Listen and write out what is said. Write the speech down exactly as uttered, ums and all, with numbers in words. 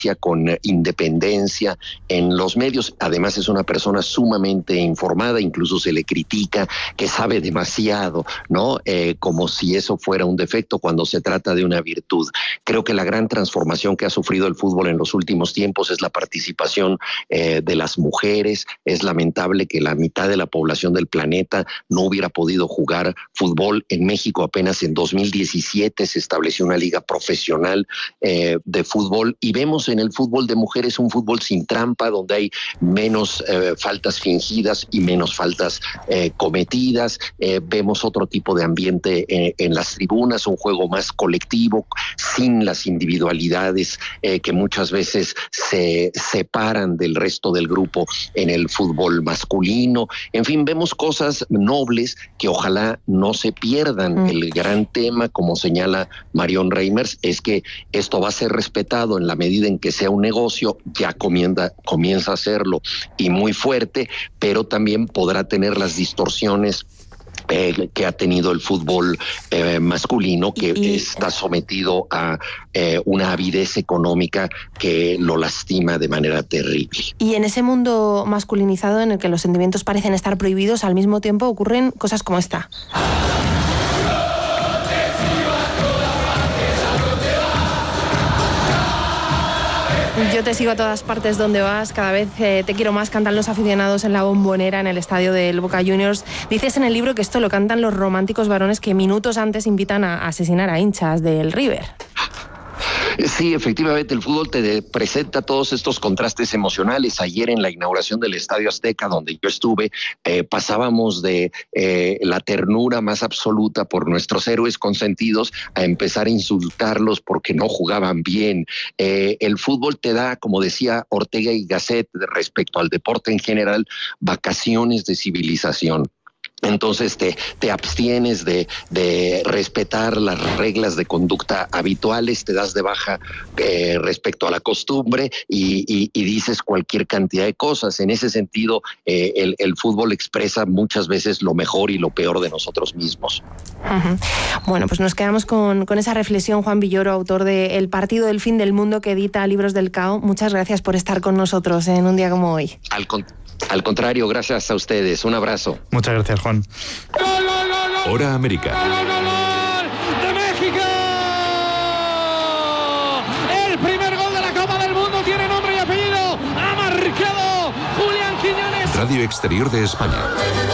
con independencia en los medios. Además es una persona sumamente informada, incluso se le critica que sabe demasiado, ¿no? Eh, como si eso fuera un defecto cuando se trata de una virtud. Creo que la gran transformación que ha sufrido el fútbol en los últimos tiempos es la participación eh, de las mujeres. Es lamentable que la mitad de la población del planeta no hubiera podido jugar fútbol. En México apenas en dos mil diecisiete se estableció una liga profesional eh, de fútbol, y vemos en el fútbol de mujeres un fútbol sin trampa, donde hay menos eh, faltas fingidas y menos faltas eh, cometidas. Eh, vemos otro tipo de ambiente eh, en las tribunas, un juego más colectivo, sin las individualidades eh, que muchas veces se separan del resto del grupo en el fútbol masculino. En fin, vemos cosas nobles que ojalá no se pierdan. Mm. El gran tema, como señala Marion Reimers, es que esto va a ser respetado en la medida en que sea un negocio. Ya comienza, comienza a serlo, y muy fuerte, pero también podrá tener las distorsiones Eh, que ha tenido el fútbol eh, masculino, que y, está sometido a eh, una avidez económica que lo lastima de manera terrible. Y en ese mundo masculinizado en el que los sentimientos parecen estar prohibidos, al mismo tiempo ocurren cosas como esta. Yo te sigo a todas partes donde vas, cada vez eh, te quiero más, cantan los aficionados en la Bombonera, en el estadio del Boca Juniors. Dices en el libro que esto lo cantan los románticos varones que minutos antes invitan a asesinar a hinchas del River. Sí, efectivamente, el fútbol te presenta todos estos contrastes emocionales. Ayer en la inauguración del Estadio Azteca, donde yo estuve, eh, pasábamos de eh, la ternura más absoluta por nuestros héroes consentidos a empezar a insultarlos porque no jugaban bien. Eh, el fútbol te da, como decía Ortega y Gasset, respecto al deporte en general, vacaciones de civilización. Entonces te, te abstienes de, de respetar las reglas de conducta habituales, te das de baja eh, respecto a la costumbre y, y, y dices cualquier cantidad de cosas. En ese sentido, eh, el, el fútbol expresa muchas veces lo mejor y lo peor de nosotros mismos. Uh-huh. Bueno, pues nos quedamos con, con esa reflexión. Juan Villoro, autor de El partido del fin del mundo, que edita Libros del Cao. Muchas gracias por estar con nosotros en un día como hoy. Al contrario. Al contrario, gracias a ustedes. Un abrazo. Muchas gracias, Juan. ¡Gol, gol, gol, gol! Hora América. ¡Gol, gol, gol, gol! ¡De México! El primer gol de la Copa del Mundo tiene nombre y apellido. Ha marcado Julián Quiñones. Radio Exterior de España.